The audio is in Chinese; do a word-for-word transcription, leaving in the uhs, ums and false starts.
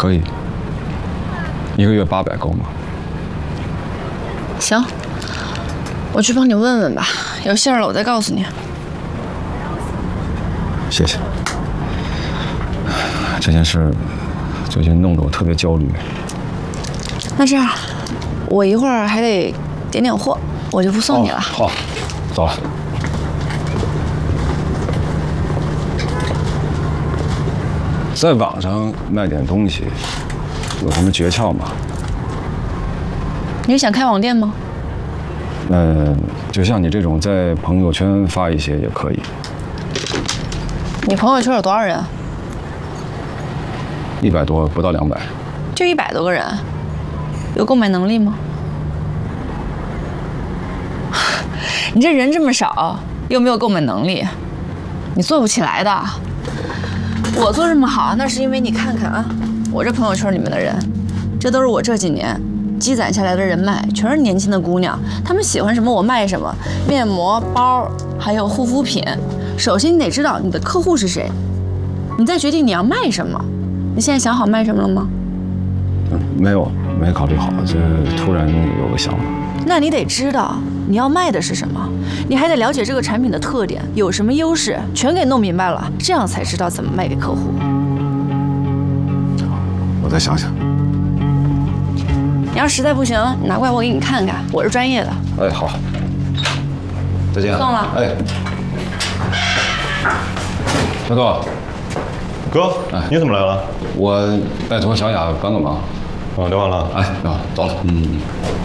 可以，一个月八百够吗？ 行，我去帮你问问吧，有信儿了我再告诉你。 谢谢。这件事最近弄得我特别焦虑。 那这样，我一会儿还得点点货，我就不送你了。 哦、好，走了。在网上卖点东西，有什么诀窍吗？ 你是想开网店吗？ 嗯，就像你这种在朋友圈发一些也可以。 你朋友圈有多少人？ 一百多，不到两百。 就一百多个人，有购买能力吗？你这人这么少，又没有购买能力，你做不起来的。我做这么好，那是因为你看看啊，我这朋友圈里面的人，这都是我这几年积攒下来的人脉，全是年轻的姑娘，她们喜欢什么我卖什么，面膜、包，还有护肤品。首先你得知道你的客户是谁，你再决定你要卖什么。你现在想好卖什么了吗？ 嗯，没有，没考虑好，这突然有个想法。 那你得知道你要卖的是什么，你还得了解这个产品的特点，有什么优势，全给弄明白了，这样才知道怎么卖给客户。 我再想想。 你要实在不行，你拿过来我给你看看，我是专业的。 哎，好。再见。 送了。 哎。大哥。 哥，哎，你怎么来了？ 我拜托小雅帮个忙。 哦，聊完了。 哎，啊，走了。嗯。